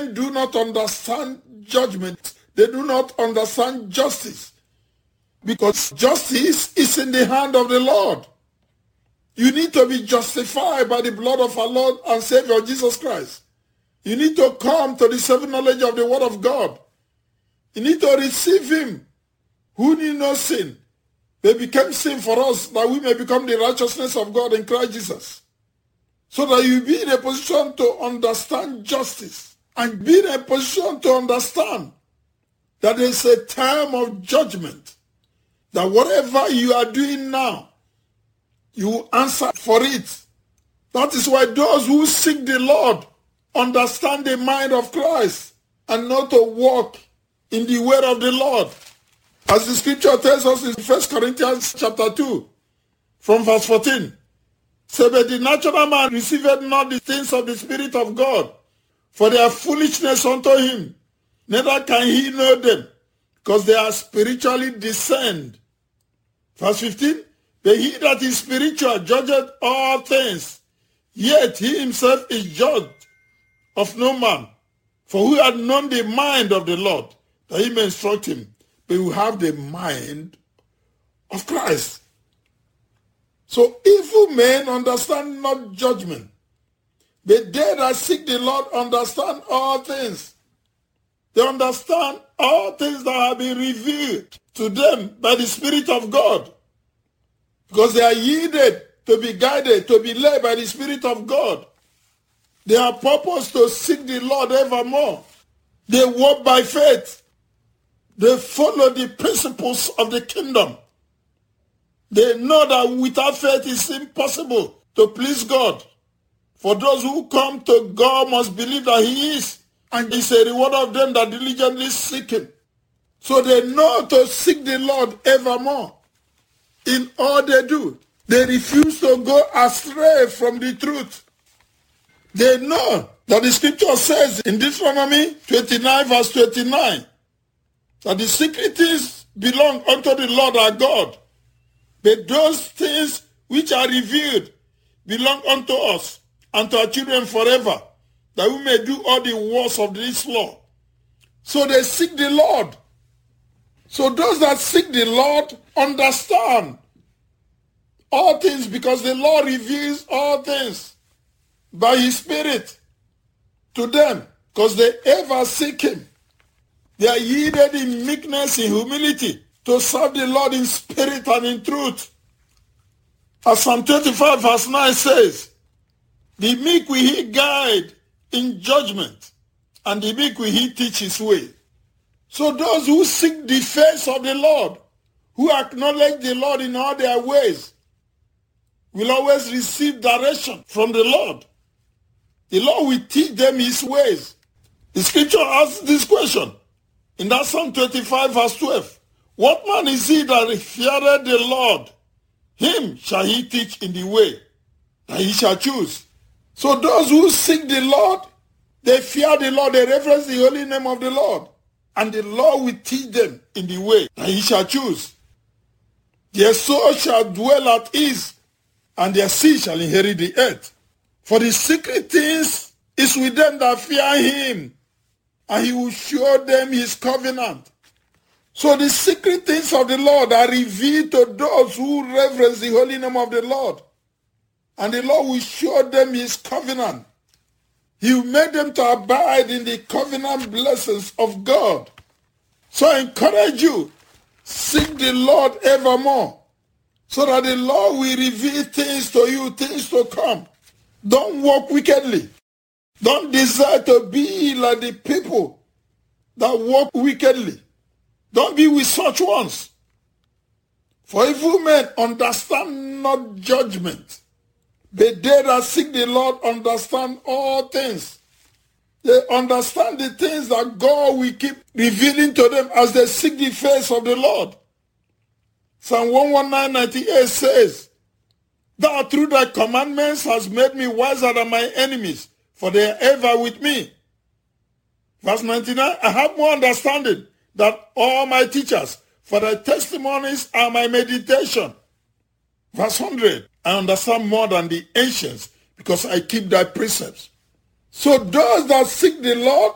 men do not understand judgment. They do not understand justice. Because justice is in the hand of the Lord. You need to be justified by the blood of our Lord and Savior Jesus Christ. You need to come to the saving knowledge of the Word of God. You need to receive Him, who knew no sin. They became sin for us, that we may become the righteousness of God in Christ Jesus. So that you be in a position to understand justice and be in a position to understand that there is a time of judgment. That whatever you are doing now, you answer for it. That is why those who seek the Lord understand the mind of Christ and know to walk in the way of the Lord. As the scripture tells us in 1 Corinthians chapter 2, from verse 14. So, but the natural man receiveth not the things of the Spirit of God, for they are foolishness unto him. Neither can he know them, because they are spiritually discerned. Verse 15. But he that is spiritual judgeth all things, yet he himself is judged of no man. For who hath known the mind of the Lord, that he may instruct him? But we have the mind of Christ. So evil men understand not judgment, but they that seek the Lord understand all things. They understand all things that have been revealed to them by the Spirit of God. Because they are yielded to be guided, to be led by the Spirit of God. They are purposed to seek the Lord evermore. They walk by faith. They follow the principles of the kingdom. They know that without faith it's impossible to please God. For those who come to God must believe that He is, and He is a reward of them that diligently seek Him. So they know to seek the Lord evermore. In all they do, they refuse to go astray from the truth. They know that the scripture says in Deuteronomy 29 verse 29, that the secret things belong unto the Lord our God, but those things which are revealed belong unto us and to our children forever, that we may do all the works of this law. So they seek the Lord. So those that seek the Lord understand all things, because the Lord reveals all things by His Spirit to them, because they ever seek Him. They are yielded in meekness, in humility, to serve the Lord in spirit and in truth. As Psalm 25 verse 9 says, the meek will He guide in judgment, and the meek will He teach His way. So those who seek the face of the Lord, who acknowledge the Lord in all their ways, will always receive direction from the Lord. The Lord will teach them His ways. The scripture asks this question in that Psalm 25 verse 12. What man is he that feareth the Lord? Him shall He teach in the way that he shall choose. So those who seek the Lord, they fear the Lord, they reverence the holy name of the Lord. And the Lord will teach them in the way that He shall choose. Their soul shall dwell at ease, and their seed shall inherit the earth. For the secret things is with them that fear Him, and He will show them His covenant. So the secret things of the Lord are revealed to those who reverence the holy name of the Lord. And the Lord will show them His covenant. He will make them to abide in the covenant blessings of God. So I encourage you, seek the Lord evermore, so that the Lord will reveal things to you, things to come. Don't walk wickedly. Don't desire to be like the people that walk wickedly. Don't be with such ones. For evil men understand not judgment, but they that seek the Lord understand all things. They understand the things that God will keep revealing to them as they seek the face of the Lord. Psalm 119:98 says, Thou through thy commandments hast made me wiser than my enemies, for they are ever with me. Verse 99, I have more understanding than all my teachers, for thy testimonies are my meditation. Verse 100, I understand more than the ancients, because I keep thy precepts. So those that seek the Lord